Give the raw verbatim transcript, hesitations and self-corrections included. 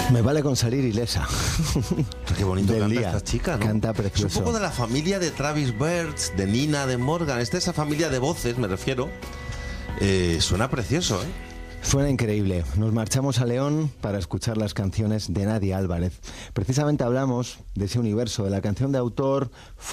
Me vale con salir ilesa. Qué bonito Del canta día. esta chica, ¿no? Canta Es precioso. un poco de la familia de Travis Birds, de Nina, de Morgan. Esta es esa familia de voces, me refiero. Eh, suena precioso, ¿eh? Suena increíble. Nos marchamos a León para escuchar las canciones de Nadia Álvarez. Precisamente hablamos de ese universo, de la canción de autor